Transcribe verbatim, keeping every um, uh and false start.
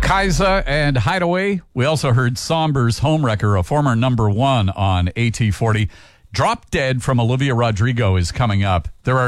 Kaisa and Hideaway. We also heard Somber's Homewrecker, a former number one on A T forty. Drop Dead from Olivia Rodrigo is coming up. There are